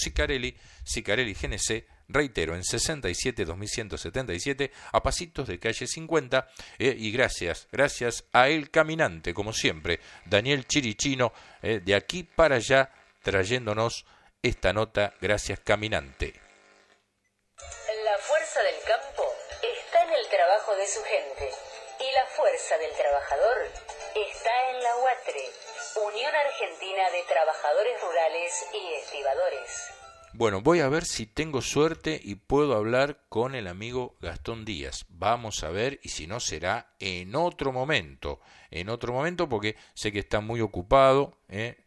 Sicarelli, Sicarelli GNC, reitero, en 67-2177, a pasitos de calle 50, y gracias a El Caminante, como siempre, Daniel Chirichino, de aquí para allá, trayéndonos esta nota. Gracias, Caminante. La fuerza del campo está en el trabajo de su gente, y la fuerza del trabajador está en la UATRE, Unión Argentina de Trabajadores Rurales y Estibadores. Bueno, voy a ver si tengo suerte y puedo hablar con el amigo Gastón Díaz. Vamos a ver, y si no será en otro momento porque sé que está muy ocupado,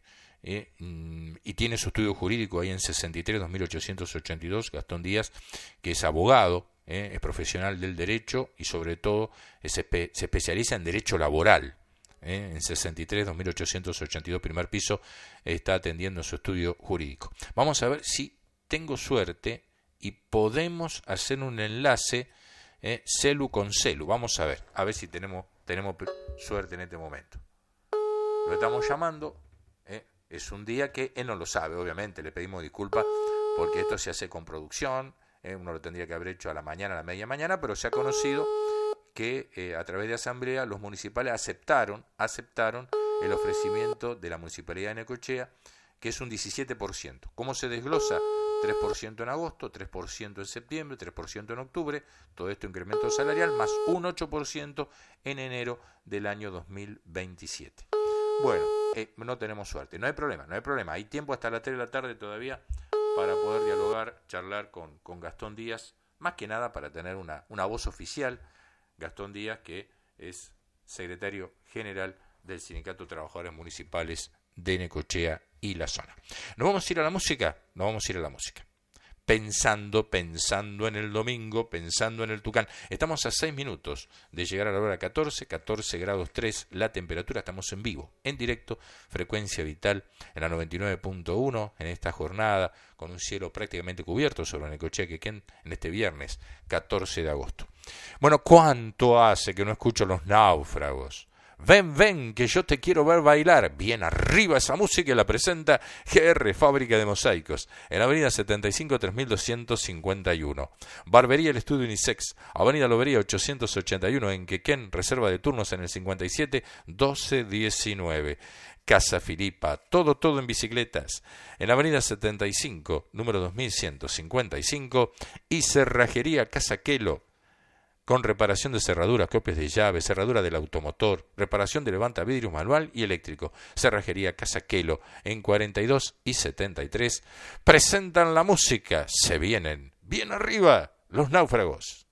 y tiene su estudio jurídico ahí en 63-2882, Gastón Díaz, que es abogado, es profesional del derecho y sobre todo se especializa en derecho laboral. En 63-2882, primer piso, está atendiendo su estudio jurídico. Vamos a ver si tengo suerte y podemos hacer un enlace, celu con celu. Vamos a ver si tenemos suerte en este momento. Lo estamos llamando. Es un día que él no lo sabe, obviamente, le pedimos disculpas porque esto se hace con producción, uno lo tendría que haber hecho a la mañana, a la media mañana, pero se ha conocido que a través de asamblea los municipales aceptaron el ofrecimiento de la Municipalidad de Necochea, que es un 17%. ¿Cómo se desglosa? 3% en agosto, 3% en septiembre, 3% en octubre, todo esto incremento salarial, más un 8% en enero del año 2027. Bueno, no tenemos suerte, no hay problema, hay tiempo hasta las 3 de la tarde todavía para poder dialogar, charlar con Gastón Díaz, más que nada para tener una voz oficial. Gastón Díaz, que es secretario general del Sindicato de Trabajadores Municipales de Necochea y la zona. ¿Nos vamos a ir a la música? Pensando en el domingo, pensando en el Tucán. Estamos a 6 minutos de llegar a la hora 14 grados 3, la temperatura. Estamos en vivo, en directo, Frecuencia Vital, en la 99.1, en esta jornada, con un cielo prácticamente cubierto sobre Necochea, Quequén, en este viernes 14 de agosto. Bueno, ¿cuánto hace que no escucho Los Náufragos? Ven, que yo te quiero ver bailar. Bien arriba esa música, la presenta GR, Fábrica de Mosaicos, en la avenida 75 3251. Barbería El Estudio Unisex, avenida Lobería 881 en Quequén, reserva de turnos en el 57 12 19. Casa Filipa, todo en bicicletas, en la avenida 75, número 2155, y Cerrajería Casa Quelo, con reparación de cerraduras, copias de llaves, cerradura del automotor, reparación de levantavidrios manual y eléctrico. Cerrajería Casa Quelo, en 42 y 73. Presentan la música, se vienen bien arriba Los Náufragos.